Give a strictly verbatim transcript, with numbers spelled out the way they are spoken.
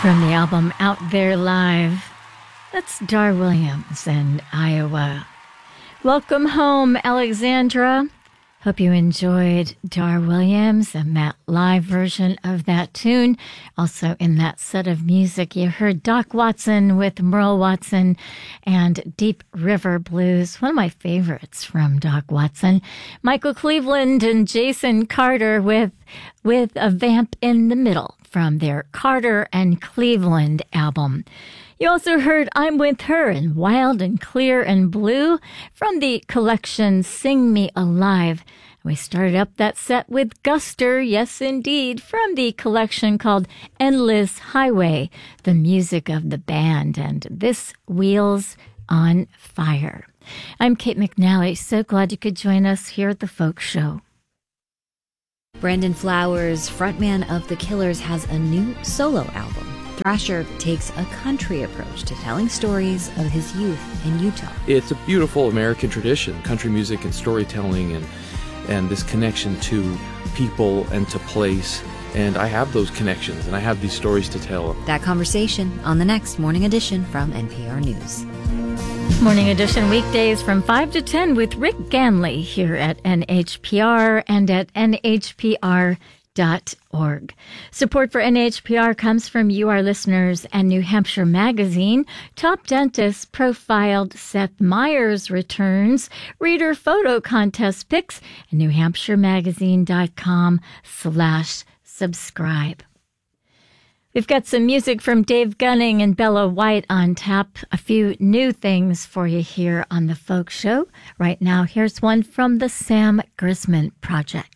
From the album Out There Live, that's Dar Williams and Iowa. Welcome home, Alexandra. Hope you enjoyed Dar Williams and that live version of that tune. Also in that set of music, you heard Doc Watson with Merle Watson and Deep River Blues, one of my favorites from Doc Watson. Michael Cleveland and Jason Carter with, with A Vamp in the Middle from their Carter and Cleveland album. You also heard I'm With Her in Wild and Clear and Blue from the collection Sing Me Alive. We started up that set with Guster, yes indeed, from the collection called Endless Highway, the music of the band, and This Wheels on Fire. I'm Kate McNally, so glad you could join us here at the Folk Show. Brandon Flowers, frontman of The Killers, has a new solo album. Thrasher takes a country approach to telling stories of his youth in Utah. It's a beautiful American tradition, country music and storytelling and and this connection to people and to place. And I have those connections and I have these stories to tell. That conversation on the next Morning Edition from N P R News. Morning Edition weekdays from five to ten with Rick Ganley here at N H P R and at N H P R dot org. Support for N H P R comes from you, our listeners, and New Hampshire Magazine. Top Dentist profiled Seth Meyers returns, reader photo contest picks, and New Hampshire Magazine dot com slash subscribe. We've got some music from Dave Gunning and Bella White on tap. A few new things for you here on The Folk Show. Right now, here's one from the Sam Grisman Project.